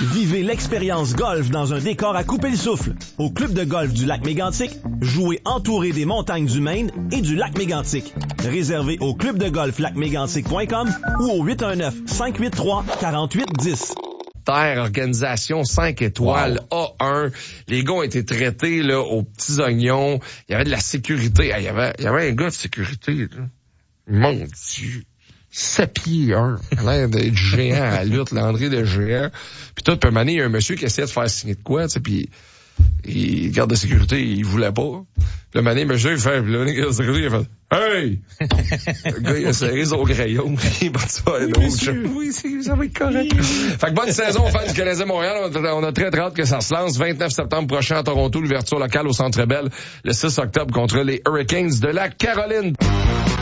Vivez l'expérience golf dans un décor à couper le souffle. Au Club de golf du Lac Mégantic, jouez entouré des montagnes du Maine et du Lac Mégantic. Réservez au clubdegolflacmégantic.com ou au 819-583-4810. Organisation 5 étoiles, A1. Les gars ont été traités là aux petits oignons. Il y avait de la sécurité. Il y avait un gars de sécurité. Là. Mon Dieu. 7 pieds 1. Il a l'air d'être géant à la lutte, l'André de géant. Puis tout, il y a un monsieur qui essayait de faire signer de quoi, tu sais, puis le garde de sécurité, il voulait pas. Puis le mané, monsieur, il fait, puis le garde de sécurité, il fait, hey! Le gars, il a serré son crayon, il bat ça à un autre. Oui, ça va être correct. Fait que bonne saison, fans du Canadien Montréal. On a très hâte que ça se lance. 29 septembre prochain à Toronto, l'ouverture locale au Centre Bell. Le 6 octobre contre les Hurricanes de la Caroline.